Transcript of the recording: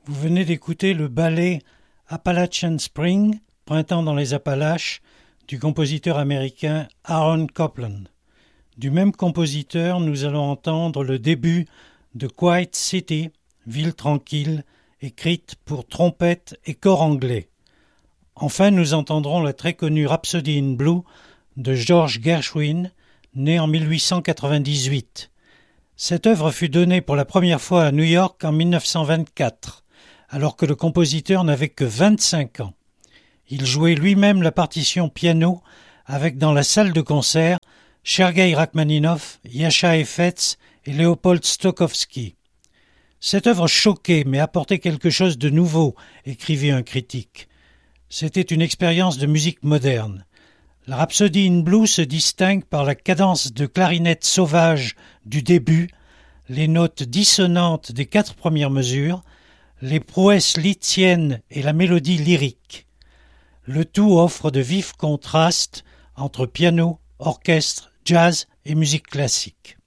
Vous venez d'écouter le ballet Appalachian Spring, Printemps dans les Appalaches, du compositeur américain Aaron Copland. Du même compositeur, nous allons entendre le début de Quiet City, Ville tranquille, écrite pour trompette et cor anglais. Enfin, nous entendrons la très connue Rhapsody in Blue de George Gershwin, né en 1898. Cette œuvre fut donnée pour la première fois à New York en 1924, alors que le compositeur n'avait que 25 ans. Il jouait lui-même la partition piano avec dans la salle de concert Sergei Rachmaninoff, Jascha Heifetz et Léopold Stokowski. Cette œuvre choquait mais apportait quelque chose de nouveau, écrivit un critique. C'était une expérience de musique moderne. La Rhapsody in Blue se distingue par la cadence de clarinette sauvage du début, les notes dissonantes des 4 premières mesures, les prouesses lithiennes et la mélodie lyrique. Le tout offre de vifs contrastes entre piano, orchestre, jazz et musique classique.